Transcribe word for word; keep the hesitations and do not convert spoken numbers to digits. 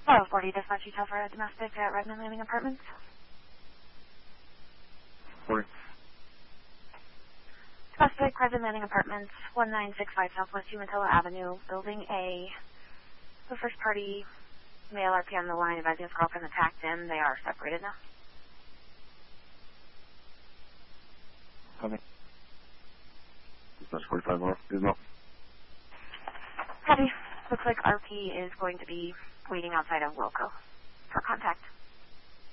Oh, forty dispatch detail for a domestic at Redmond Landing Apartments. forty. Domestic, Redmond Landing Apartments, one nine six five Southwest Umatilla Avenue, Building A. The first party male R P on the line advising his girlfriend attacked him. They are separated now. Okay. Dispatch forty-five more. Gizmo. Copy. Looks like R P is going to be waiting outside of Wilco for contact.